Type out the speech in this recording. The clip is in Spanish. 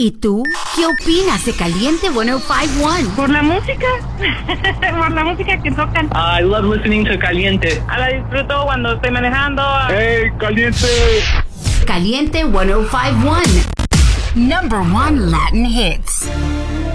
¿Y tú? ¿Qué opinas de Caliente 105.1? Por la música. Por la música que tocan. I love listening to Caliente. La disfruto cuando estoy manejando. ¡Hey, Caliente! Caliente 105.1. Number 1 Latin hits.